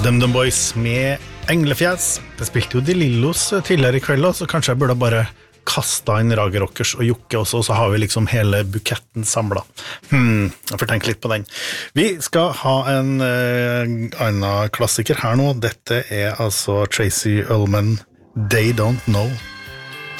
DumDum Boys med Englefjes. Det spilte jo De Lillos tidligere I kveld, så kanskje jeg burde bare kastet inn Raga Rockers og Jokke også, og så har vi liksom hele buketten samlet. Jeg får tenke litt på den. Vi skal ha en annen klassiker her nå. Dette altså Tracy Ullman, They Don't Know.